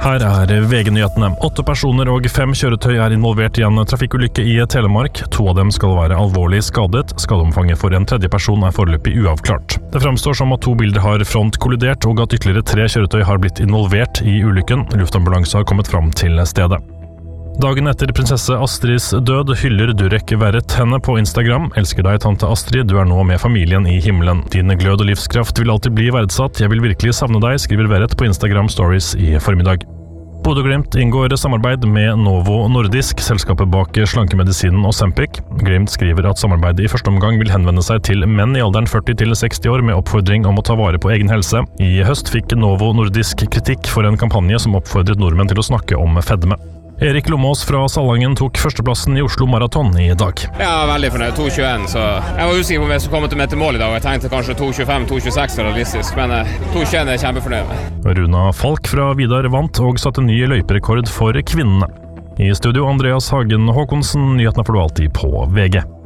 Her VG-nyhetene. 8 personer og 5 kjøretøy involvert i en trafikkulykke i Telemark. 2 av dem skal være alvorlig skadet. Skadeomfanget for en tredje person foreløpig uavklart. Det fremstår som at 2 biler har frontkollidert, og at ytterligere 3 kjøretøy har blitt involvert i ulykken. Luftambulanse har kommet fram til stedet. Dagen etter prinsesse Astrids død hyller Durek Verrett henne på Instagram. Elsker deg, tante Astrid, du nå med familien i himmelen. Din glød og livskraft vil alltid bli verdsatt. Jeg vil virkelig savne deg, skriver Verrett på Instagram Stories i formiddag. Bodø/Glimt inngår samarbeid med Novo Nordisk, selskapet bak slankemedisinen Ozempic. Glimt skriver at samarbeidet i første omgang vil henvende seg til menn i alderen 40 til 60 år med oppfordring om å ta vare på egen helse. I høst fikk Novo Nordisk kritikk for en kampanje som oppfordret nordmenn til å snakke om fedme. Erik Lomås fra Salangen tok førsteplassen i Oslo Maraton i dag. Ja, veldig fornøyd. 2.21, så jeg var usikker på om jeg skulle komme til mål i dag. Jeg tenkte kanskje 2.25, 2.26 var realistisk, men 2.21 kjempefornøyd med. Runa Falk fra Vidar vant og satte ny løyperekord for kvinnene. I studio Andreas Hagen Håkonsen, nyhetene får du alltid på VG.